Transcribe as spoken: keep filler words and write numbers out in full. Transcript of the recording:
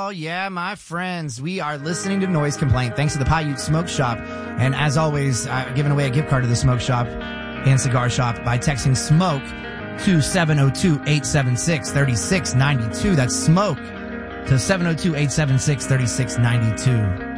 Oh, yeah, my friends. We are listening to Noise Complaint thanks to the Paiute Smoke Shop. And as always, uh, giving away a gift card to the Smoke Shop and Cigar Shop by texting SMOKE to seven oh two, eight seven six, three six nine two. That's SMOKE to seven oh two, eight seven six, three six nine two.